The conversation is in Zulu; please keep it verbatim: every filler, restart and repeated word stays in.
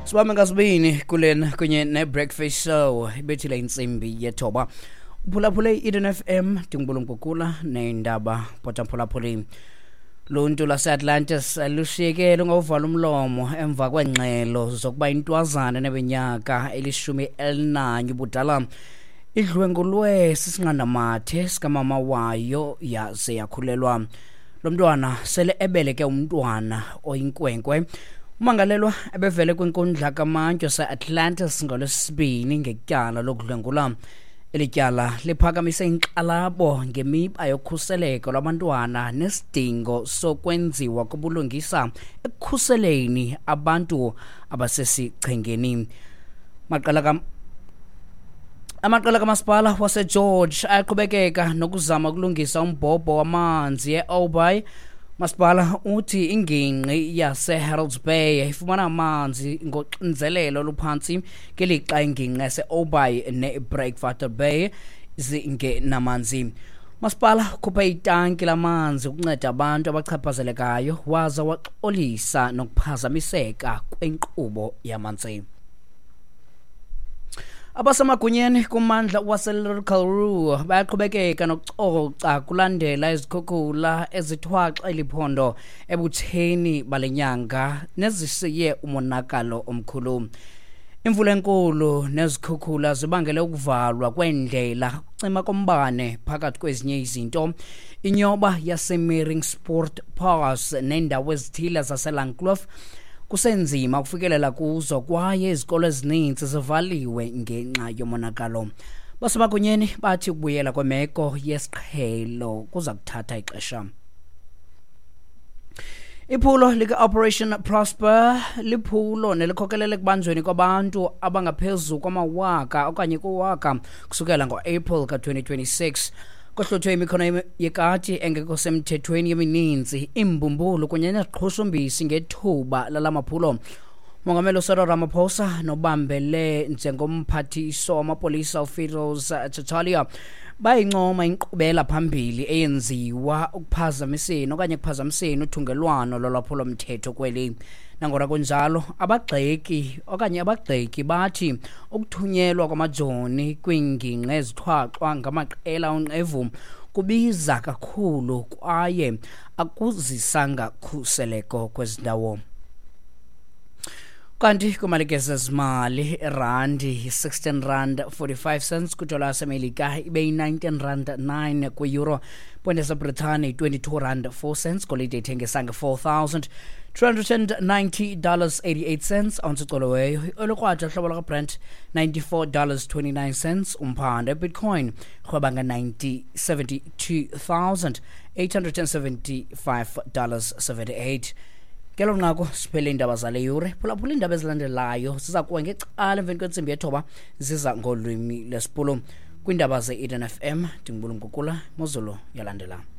Sibame ngasibini kulena kunye ne-breakfast show ibethile insimbi yethoba uphulaphule i-Eden F M Dingibolo Nkukula neindaba potaphulaphuli lonto lase-Atlantis lushiyekele ngokuvala umlomo emva kwengxelo zokuba intwazana nebenyaka elishumi elinanye ubudala idlwengulwe sisinqandamathe sikamama wayo yaze yakhulelwa. Lo mntwana sele ebeleke umntwana oyinkwenkwe. Umangalelwa ebevele kwinkundla kamantyo se-Atlantis ngolwesibini ngetyala lokudlwengula. Elityala liphakamise inkxalabo ngemiba yokhuseleko lwabantwana nesidingo sokwenziwa kubulungisa ekukhuseleni abantu abasesichengeni. Maqala kam Amaqela kamasipala waseGeorge ayaqhubekeka nokuzama ukulungisa umbhobho wamanzi e-Albay. Masipala uthi ingingqi yaseHarrods Bay ifumana amanzi ngoxinzelelo oluphantsi ngelixa ingingqi yase-Albay ne-Breakwater Bay zingenamanzi. Masipala ukhuphe itanki lamanzi ukunceda abantu abachaphazelekayo waza waxolisa nokuphazamiseka kwenkqubo yamanzi. Abasemagunyeni kumandla waseLittle Karoo bayaqhubekeka nokucoca kulandela izikhukhula ezithwaxa eliphondo ebutheni balenyanga nezisiye umonakalo omkhulu. Imvula enkulu nezikhukhula zibangele ukuvalwa kwendlela, ucima kombane phakathi kwezinye izinto. Inyoba yaseMeering Sport Pass nendawo ezithile zaseLangkloof kusenzima ukufikelela kuzo kwaye izikolo ezininzi zivaliwe ngenxa yomonakalo. Basemagunyeni bathi ukubuyela kwemeko yesiqhelo kuza kuthatha ixesha. Iphulo lika-Operation Prosper liphulo nelikhokelele kubanjweni kwabantu abangaphezu kwamawaka okanye kuwaka kusukela ngo-April ka twenty twenty-six. Kohlothwe imikhono yekati engekho semthethweni yemininzi, imbumbulu kunye neziqhushumbisi ngethuba lalamaphulo. Mongameli Cyril Ramaphosa nobambele njengomphathiso wamapolisa uFiroz Chatalia bayincoma inkqubela phambili eyenziwa ukuphazamiseni okanye kuphazamiseni uthungelwano lolwaphulo mthetho kweli. Nangona kunjalo abagxeki okanye abagxeki bathi ukuthunyelwa kwamajoni kwingingqi ezithwaxwa ngamaqela onqevu kubiza kakhulu kwaye akuzisanga khuseleko kwezindawo. Kanti kumalike zezimali irandi sixteen rand forty-five cents kudola yasemelika ibe nineteen rand nine kwi-euro. Ponde yaseBritane twenty-two rand four cents golide ithengisa nge-four thousand two hundred ninety dollars eighty-eight cents ounce icoloweyo. Olukrwada hlobo laka-Brent ninety-four dollars twenty-nine cents. Umphanda Bitcoin rhweba nga-ninety seventy-two thousand eight hundred seventy-five dollars seventy-eight. Ngelo nqaku siphele indaba zale yure. Phulaphula indaba ezilandelayo siza kuwa ngecala emveni kwentsimbi yethoba ziza ngolwimi lesipulu kwindaba ze-Eden F M. Dingibolo Nkukula, Mozulu yalandela.